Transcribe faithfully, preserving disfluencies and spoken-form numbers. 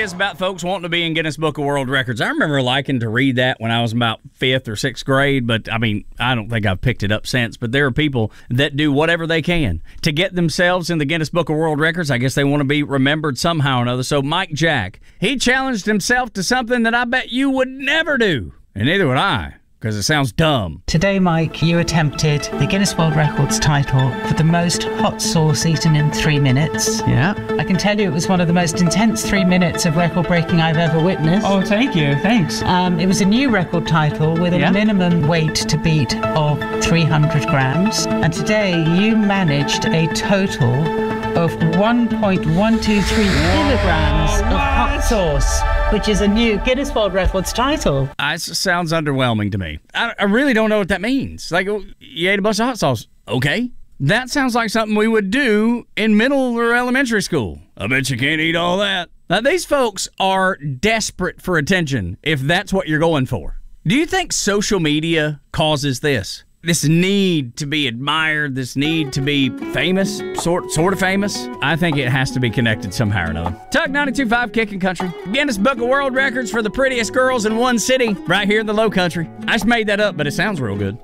is about folks wanting to be in Guinness Book of World Records. I remember liking to read that when I was about fifth or sixth grade, but I mean, I don't think I've picked it up since. But there are people that do whatever they can to get themselves in the Guinness Book of World Records. I guess they want to be remembered somehow or another. So Mike Jack, he challenged himself to something that I bet you would never do, and neither would I, because it sounds dumb. Today, Mike, you attempted the Guinness World Records title for the most hot sauce eaten in three minutes. Yeah. I can tell you it was one of the most intense three minutes of record breaking I've ever witnessed. Oh, thank you. Thanks. Um, it was a new record title with a Yeah. minimum weight to beat of three hundred grams. And today, you managed a total of one point one two three kilograms of hot sauce, which is a new Guinness World Records title. Uh, It sounds underwhelming to me. I, I really don't know what that means. Like, you ate a bunch of hot sauce. Okay. That sounds like something we would do in middle or elementary school. I bet you can't eat all that. Now, these folks are desperate for attention if that's what you're going for. Do you think social media causes this? This need to be admired, this need to be famous, sort sort of famous? I think it has to be connected somehow or another. Tuck ninety-two point five Kicking Country. Guinness Book of World Records for the prettiest girls in one city, right here in the Low Country. I just made that up, but it sounds real good.